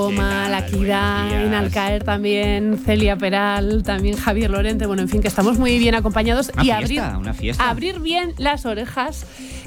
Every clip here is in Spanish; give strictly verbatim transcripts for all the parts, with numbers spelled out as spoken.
Toma, La Kira, en Alcaer también, Celia Peral, también Javier Lorente, bueno, en fin, que estamos muy bien acompañados. Una y fiesta, abrir, una fiesta. abrir bien las orejas,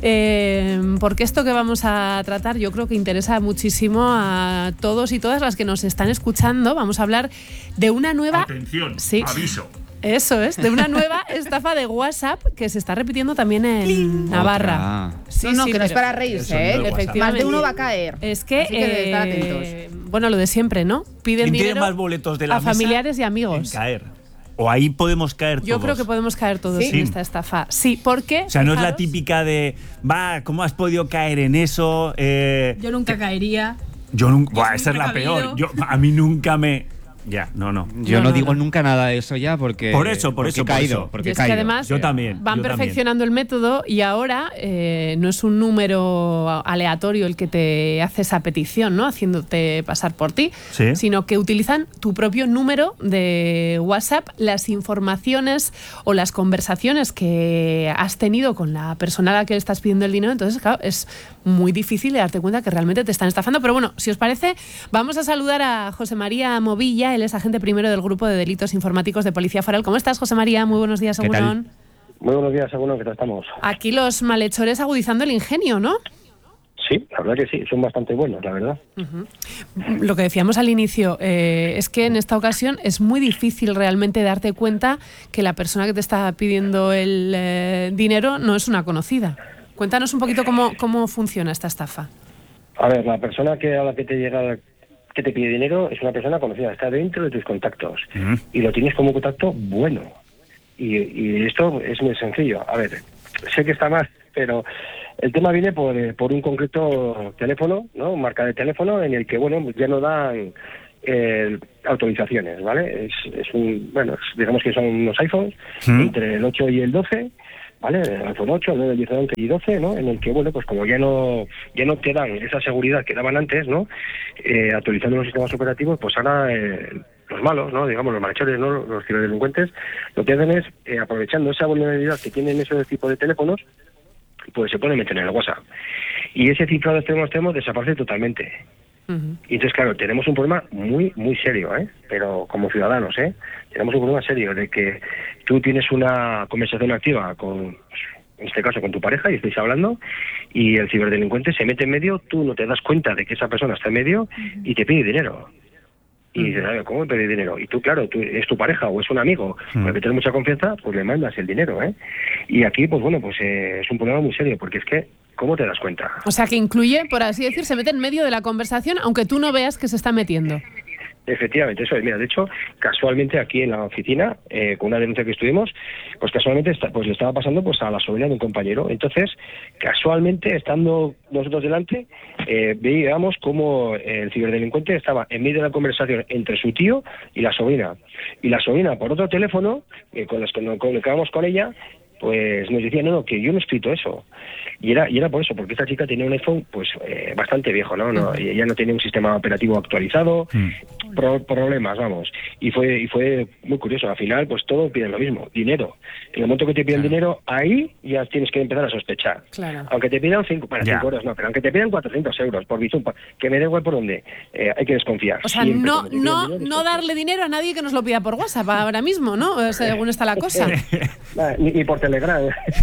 eh, porque esto que vamos a tratar yo creo que interesa muchísimo a todos y todas las que nos están escuchando. Vamos a hablar de una nueva... Atención, sí, aviso. Eso es, de una nueva estafa de WhatsApp que se está repitiendo también en ¡Cling! Navarra. Sí, no, no, sí, que no es pero- para reírse, ¿eh? Efectivamente. Más de uno va a caer. Es que, Así que debe estar eh, atentos. bueno, lo de siempre, ¿no? Piden ¿Quién tiene dinero más boletos de la a mesa familiares y en amigos. caer? O ahí podemos caer todos. Yo creo que podemos caer todos ¿Sí? en esta estafa. Sí, porque... O sea, no es la fijaros, típica de, va, ¿cómo has podido caer en eso? Eh, Yo nunca caería. yo nunca, Yo buah, soy esa es la precavido. peor. Yo, a mí nunca me... Ya, no, no. Yo No, no, no, digo no. nunca nada de eso ya porque... Por eso, por porque eso, he por caído, eso. porque Y he es que caído. además Yo también, van yo también. perfeccionando el método y ahora eh, no es un número aleatorio el que te hace esa petición, ¿no? Haciéndote pasar por ti, Sí. sino que utilizan tu propio número de WhatsApp, las informaciones o las conversaciones que has tenido con la persona a la que le estás pidiendo el dinero. Entonces, claro, es muy difícil de darte cuenta que realmente te están estafando. Pero bueno, si os parece, vamos a saludar a José María Movilla. Él es agente primero del Grupo de Delitos Informáticos de Policía Foral. ¿Cómo estás, José María? Muy buenos días, ¿Qué tal? Egunon. Muy buenos días, Egunon, ¿qué tal estamos? Aquí los malhechores agudizando el ingenio, ¿no? Sí, la verdad que sí, son bastante buenos, la verdad. Lo que decíamos al inicio, eh, es que en esta ocasión es muy difícil realmente darte cuenta que la persona que te está pidiendo el eh, dinero no es una conocida. Cuéntanos un poquito cómo, cómo funciona esta estafa. A ver, la persona que a la que te llega, que te pide dinero, es una persona conocida, está dentro de tus contactos. Mm. Y lo tienes como contacto bueno. Y, y esto es muy sencillo. A ver, sé que está mal, pero el tema viene por, eh, por un concreto teléfono, ¿no? Marca de teléfono en el que, bueno, ya no dan eh, autorizaciones, ¿vale? Es, es un, bueno, es- digamos que son unos iPhones ¿Mm? entre el ocho y el doce, ¿vale? El iPhone ocho, el nueve, el diez, el once y doce, ¿no? En el que, bueno, pues como ya no ya no te dan esa seguridad que daban antes, ¿no? Eh, actualizando los sistemas operativos, pues ahora eh, los malos, ¿no? Digamos, los malhechores, ¿no? Los ciberdelincuentes, lo que hacen es, eh, aprovechando esa vulnerabilidad que tienen ese tipo de teléfonos, pues se pueden meter en el WhatsApp. Y ese cifrado extremo extremo desaparece totalmente. Ujú. Y entonces, claro, tenemos un problema muy, muy serio, ¿eh? Pero como ciudadanos, ¿eh? Tenemos un problema serio de que tú tienes una conversación activa con, pues, en este caso, con tu pareja y estáis hablando y el ciberdelincuente se mete en medio, tú no te das cuenta de que esa persona está en medio y te pide dinero. Y dices, a ver, ¿cómo me pide dinero? Y tú, claro, tú, es tu pareja o es un amigo, con el que tienes mucha confianza, pues le mandas el dinero, ¿eh? Y aquí, pues bueno, pues eh, es un problema muy serio, porque es que, ¿cómo te das cuenta? O sea, que incluye, por así decir, se mete en medio de la conversación, aunque tú no veas que se está metiendo. Efectivamente, eso es. Mira, de hecho, casualmente aquí en la oficina, eh, con una denuncia que estuvimos, pues casualmente está, pues le estaba pasando pues a la sobrina de un compañero. Entonces, casualmente, estando nosotros delante, eh, veíamos cómo el ciberdelincuente estaba en medio de la conversación entre su tío y la sobrina. Y la sobrina, por otro teléfono, eh, con los que nos comunicábamos con ella, pues nos decía, no, no, que yo no he escrito eso. Y era y era por eso, porque esta chica tenía un iPhone pues eh, bastante viejo, ¿no? no y ella no tenía un sistema operativo actualizado, Mm. pro- problemas, vamos. Y fue y fue muy curioso. Al final, pues todos piden lo mismo, dinero. En el momento que te piden dinero, ahí ya tienes que empezar a sospechar. Claro. Aunque te pidan cinco, para Ya. cinco euros, no, pero aunque te pidan cuatrocientos euros por Bizum, pa- que me da igual por dónde, eh, hay que desconfiar. O sea, Siempre no, cuando te piden no, dinero, no desconfías. darle dinero a nadie que nos lo pida por WhatsApp ahora mismo, ¿no? Eh, Según está la cosa. Ah, ni, ni por Telegram.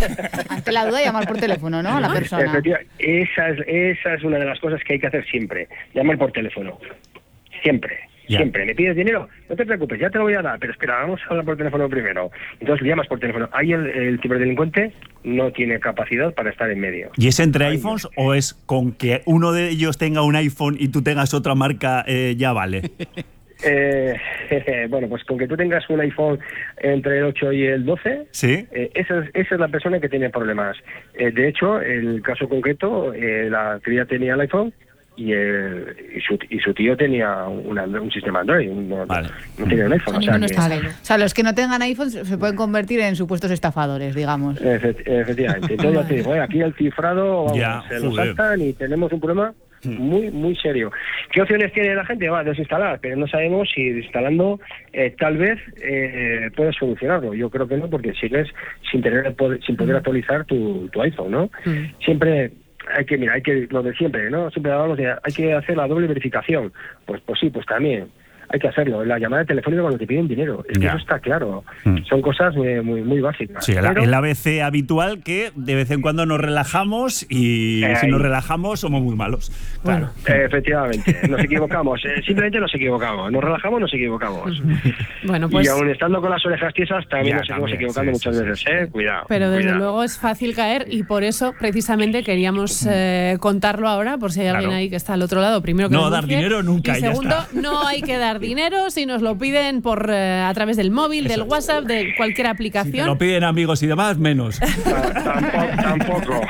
Ante la duda, llamar por teléfono, ¿no? A la persona. Efectiva- esa es, esa es una de las cosas que hay que hacer siempre. Llamar por teléfono. Siempre. Ya. Siempre. ¿Me pides dinero? No te preocupes, ya te lo voy a dar. Pero espera, vamos a hablar por teléfono primero. Entonces llamas por teléfono. Ahí el, el ciberdelincuente no tiene capacidad para estar en medio. ¿Y es entre Ahí. iPhones o es con que uno de ellos tenga un iPhone y tú tengas otra marca eh, ya vale? Eh, bueno, pues con que tú tengas un iPhone entre el ocho y el doce, ¿Sí? eh, esa, es, esa es la persona que tiene problemas. Eh, de hecho, el caso concreto, eh, la cría tenía el iPhone y, el, y, su, y su tío tenía una, un sistema Android, no, Vale. no tenía un iPhone. O sea, O sea, ninguno que- está Vale. O sea, los que no tengan iPhone se pueden convertir en supuestos estafadores, digamos. Efe- efectivamente. Entonces ya te digo, eh, aquí el cifrado vamos, Ya, se lo joder. saltan y tenemos un problema muy, muy serio. ¿Qué opciones tiene la gente? Va a desinstalar, pero no sabemos si instalando eh, tal vez eh, puedes solucionarlo. Yo creo que no, porque sigues sin tener el poder- sin poder actualizar tu, tu iPhone, ¿no? Mm. Siempre hay que, mira, hay que, lo de siempre, ¿no? Siempre hablamos de, hay que hacer la doble verificación. Pues, pues sí, pues también. Hay que hacerlo, la llamada telefónica cuando te piden dinero. Es que ya. eso está claro. Mm. Son cosas muy, muy, muy básicas. Sí, el, Pero, el A B C habitual que de vez en cuando nos relajamos y Eh, si ahí. nos relajamos somos muy malos. Claro. eh, efectivamente, nos equivocamos. Eh, simplemente nos equivocamos. Nos relajamos, nos equivocamos. Bueno, pues... Y aún estando con las orejas tiesas, también Ya, nos seguimos también, equivocando sí, muchas sí, veces. sí, ¿eh? sí. Cuidado. Pero desde cuidado. luego es fácil caer y por eso precisamente queríamos eh, contarlo ahora, por si hay alguien Claro. ahí que está al otro lado. Primero que No denuncie, dar dinero nunca, y y ya segundo, está. no hay que dar dinero si nos lo piden por eh, a través del móvil, del WhatsApp, de cualquier Si te aplicación. lo piden amigos y demás, menos. Ta- Tampoco. tampoco.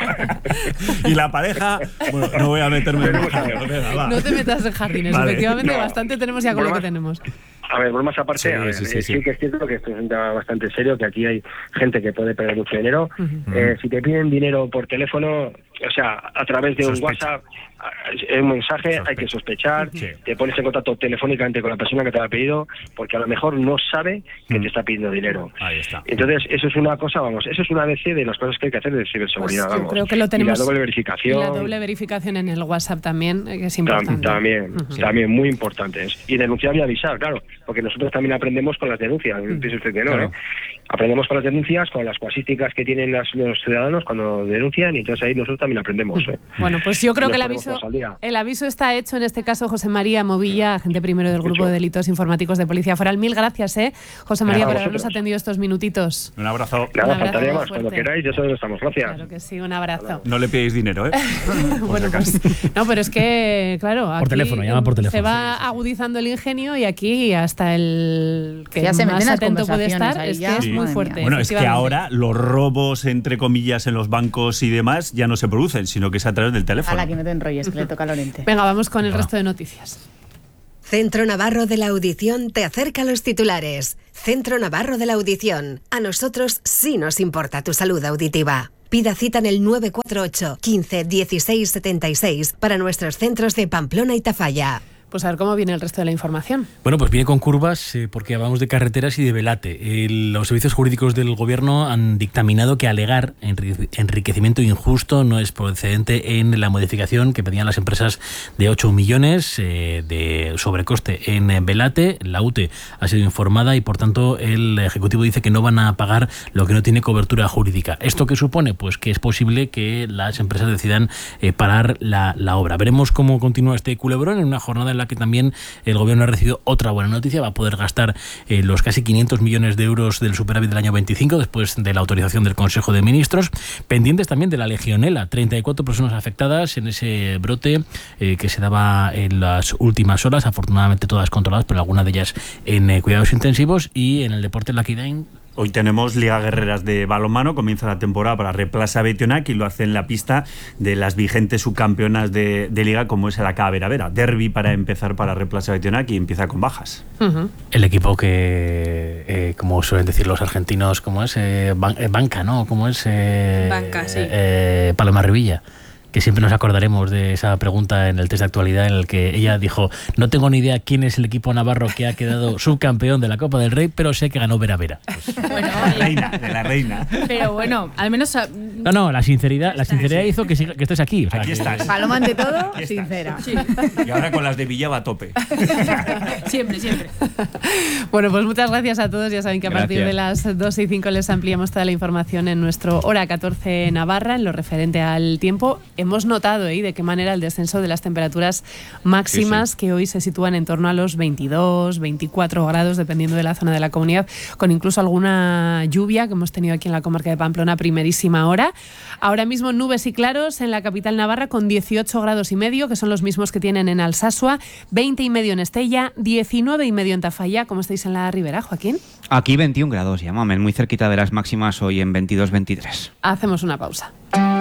Y la pareja, bueno, no voy a meterme en el Vamos a ver. jardín, venga, va. No te metas en jardines, Vale. efectivamente, No. bastante tenemos ya con lo que Bromas- tenemos. A ver, bromas aparte, Sí, a ver, sí, eh, sí, sí, sí. que es cierto que esto es un tema bastante serio, que aquí hay gente que puede perder mucho dinero. Ujú. Eh, si te piden dinero por teléfono, o sea, a través de un Sospecha. WhatsApp, eh, un mensaje, Sospecha. hay que sospechar, Sí. te pones en contacto telefónicamente con la persona que te lo ha pedido, porque a lo mejor no sabe que Mm. te está pidiendo dinero. Ahí está. Entonces, eso es una cosa, vamos, eso es una A B C de las cosas que hay que hacer de Pues ciberseguridad, yo vamos. creo que lo tenemos. Y la doble y verificación. la doble verificación en el WhatsApp también, eh, que es Tam- importante. También, Ujú. también muy importantes. Y denunciar y avisar, claro, porque nosotros también aprendemos con las denuncias, piense usted que no, Claro. ¿eh? Aprendemos con las denuncias, con las casuísticas que tienen las- los ciudadanos cuando denuncian, y entonces ahí nosotros también aprendemos. ¿eh? Bueno, pues yo creo Y que el nos ponemos aviso, todos al día. el aviso está hecho, en este caso José María Movilla, agente primero del Grupo Hecho. de Delitos Informáticos de Policía Foral. Mil gracias, ¿eh, José María, Nada, por a habernos vosotros. atendido estos minutitos. Un abrazo. Nada, Un abrazo faltaría muy más, cuando fuerte. queráis, eso estamos. Gracias. Claro que sí, un abrazo. No le pidáis dinero, ¿eh? Bueno, pues, no, pero es que, claro, aquí teléfono, llama por teléfono. se va agudizando el ingenio y aquí hasta el que Ya se meten más las atento puede conversaciones estar ahí es ya. que es Sí. muy Madre fuerte. mía. Bueno, es que efectivamente. ahora los robos, entre comillas, en los bancos y demás ya no se producen, sino que es a través del teléfono. Ala, que no te enrolles, que le toca a Lorente. Venga, vamos con el Venga. resto de noticias. Centro Navarro de la Audición te acerca a los titulares. Centro Navarro de la Audición. A nosotros sí nos importa tu salud auditiva. Pida cita en el nueve cuatro ocho, quince, dieciséis setenta y seis para nuestros centros de Pamplona y Tafalla. Pues a ver cómo viene el resto de la información. Bueno, pues viene con curvas eh, porque hablamos de carreteras y de Velate. El- los servicios jurídicos del gobierno han dictaminado que alegar enri- enriquecimiento injusto no es procedente en la modificación que pedían las empresas de ocho millones eh, de sobrecoste en eh, Velate. La U T E ha sido informada y por tanto el Ejecutivo dice que no van a pagar lo que no tiene cobertura jurídica. ¿Esto qué supone? Pues que es posible que las empresas decidan eh, parar la, la obra. Veremos cómo continúa este culebrón en una jornada en la que también el gobierno ha recibido otra buena noticia. Va a poder gastar eh, los casi quinientos millones de euros del superávit del año veinticinco después de la autorización del Consejo de Ministros. Pendientes también de la legionela. treinta y cuatro personas afectadas en ese brote eh, que se daba en las últimas horas. Afortunadamente todas controladas, pero algunas de ellas en eh, cuidados intensivos. Y en el deporte Lucky Dine. Hoy tenemos Liga Guerreras de balonmano, comienza la temporada para Replaza Betionac y lo hace en la pista de las vigentes subcampeonas de, de Liga, como es el A K Vera Vera. Derbi para empezar para Replaza Betionac y empieza con bajas. Ujú. El equipo que, eh, como suelen decir los argentinos, como es eh, ban- eh, banca, ¿no? Como es eh, Banca, sí. eh, Paloma Revilla, que siempre nos acordaremos de esa pregunta en el test de actualidad en el que ella dijo: no tengo ni idea quién es el equipo navarro que ha quedado subcampeón de la Copa del Rey, pero sé que ganó Vera Vera. Bueno, La reina, de la reina. pero bueno, al menos ah, No, no, la sinceridad, la sinceridad hizo que, siga- que estés aquí. O sea, Aquí que- estás. Paloma ante todo, Aquí estás. sincera. sí, Y ahora con las de Villava a tope. siempre, siempre. Bueno, pues muchas gracias a todos. Ya saben que a partir de las dos y cinco les ampliamos toda la información en nuestro Hora catorce Navarra, en lo referente al tiempo. Hemos notado ¿eh? de qué manera el descenso de las temperaturas máximas, sí, sí. que hoy se sitúan en torno a los veintidós, veinticuatro grados, dependiendo de la zona de la comunidad, con incluso alguna lluvia que hemos tenido aquí en la comarca de Pamplona a primerísima hora. Ahora mismo nubes y claros en la capital navarra con dieciocho grados y medio, que son los mismos que tienen en Alsasua, veinte y medio en Estella, diecinueve y medio en Tafalla. ¿Cómo estáis en la Ribera, Joaquín? Aquí veintiún grados, ya, mamen, muy cerquita de las máximas hoy en veintidós veintitrés. Hacemos una pausa.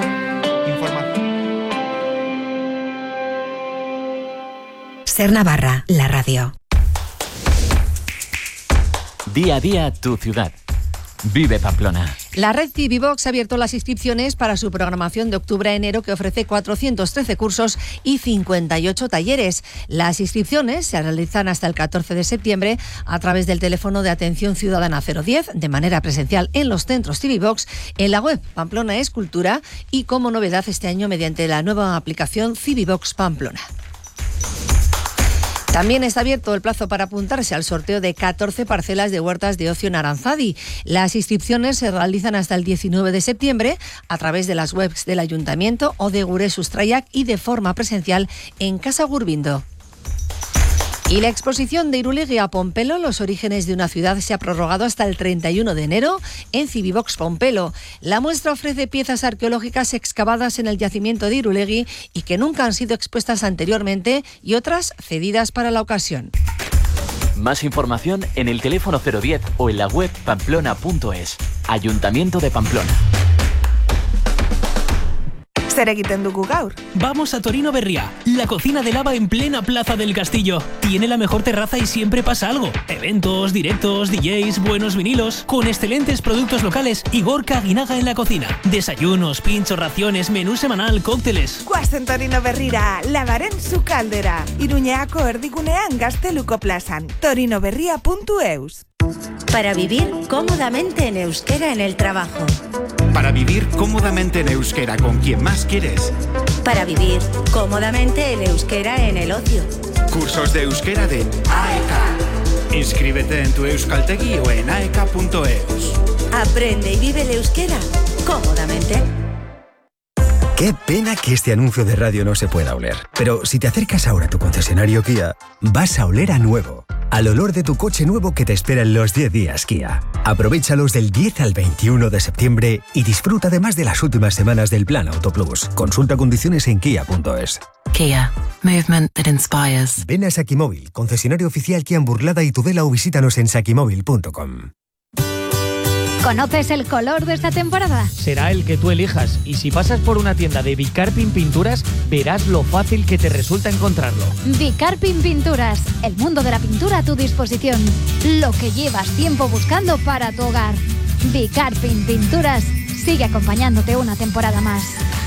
Ser Navarra, la radio. Día a día tu ciudad. Vive Pamplona. La red Civivox ha abierto las inscripciones para su programación de octubre a enero, que ofrece cuatrocientos trece cursos y cincuenta y ocho talleres. Las inscripciones se realizan hasta el catorce de septiembre a través del teléfono de atención ciudadana cero diez, de manera presencial en los centros Civivox, en la web Pamplona es Cultura y como novedad este año mediante la nueva aplicación Civivox Pamplona. También está abierto el plazo para apuntarse al sorteo de catorce parcelas de huertas de ocio en Aranzadi. Las inscripciones se realizan hasta el diecinueve de septiembre a través de las webs del Ayuntamiento o de Gure Sustraiak y de forma presencial en Casa Gurbindo. Y la exposición de Irulegui a Pompelo, los orígenes de una ciudad, se ha prorrogado hasta el treinta y uno de enero en Civivox Pompelo. La muestra ofrece piezas arqueológicas excavadas en el yacimiento de Irulegui y que nunca han sido expuestas anteriormente y otras cedidas para la ocasión. Más información en el teléfono cero diez o en la web pamplona punto es. Ayuntamiento de Pamplona. Zer egiten dugu gaur? Vamos a Torino Berria, la cocina de lava en plena Plaza del Castillo. Tiene la mejor terraza y siempre pasa algo. Eventos, directos, D Js, buenos vinilos, con excelentes productos locales y Gorka Guinaga en la cocina. Desayunos, pinchos, raciones, menú semanal, cócteles. Guazen Torino Berrira, lavaren su caldera. Iruñeako erdigunean Gazteluko plazan. torinoberria punto eus. Para vivir cómodamente en euskera en el trabajo. Para vivir cómodamente en euskera con quien más quieres. Para vivir cómodamente en euskera en el ocio. Cursos de euskera de A E K. Inscríbete en tu euskaltegi o en aeka punto eus. Aprende y vive el euskera cómodamente. Qué pena que este anuncio de radio no se pueda oler. Pero si te acercas ahora a tu concesionario Kia, vas a oler a nuevo. Al olor de tu coche nuevo que te espera en los diez días Kia. Aprovéchalos del diez al veintiuno de septiembre y disfruta además de las últimas semanas del Plan Auto Plus. Consulta condiciones en kia punto es. Kia. Movement that inspires. Ven a Sakimóvil, concesionario oficial Kia en Burlada y Tudela, o visítanos en sakimóvil punto com. ¿Conoces el color de esta temporada? Será el que tú elijas, y si pasas por una tienda de Bicarpin Pinturas, verás lo fácil que te resulta encontrarlo. Bicarpin Pinturas, el mundo de la pintura a tu disposición. Lo que llevas tiempo buscando para tu hogar. Bicarpin Pinturas sigue acompañándote una temporada más.